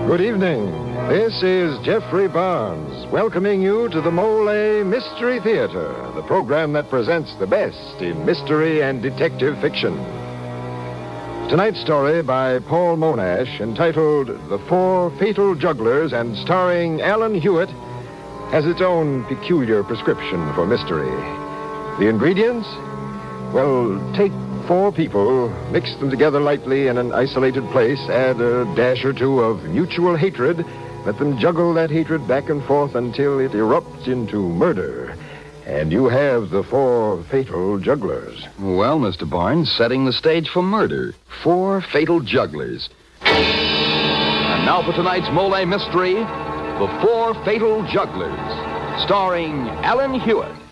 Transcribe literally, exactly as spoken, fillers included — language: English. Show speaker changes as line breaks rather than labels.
Good evening. This is Jeffrey Barnes, welcoming you to the Mole Mystery Theater, the program that presents the best in mystery and detective fiction. Tonight's story by Paul Monash, entitled The Four Fatal Jugglers and starring Alan Hewitt, has its own peculiar prescription for mystery. The ingredients? Well, take four people, mix them together lightly in an isolated place, add a dash or two of mutual hatred, let them juggle that hatred back and forth until it erupts into murder. And you have the four fatal jugglers.
Well, Mister Barnes, setting the stage for murder. Four fatal jugglers. And now for tonight's Mole Mystery, The Four Fatal Jugglers, starring Alan Hewitt.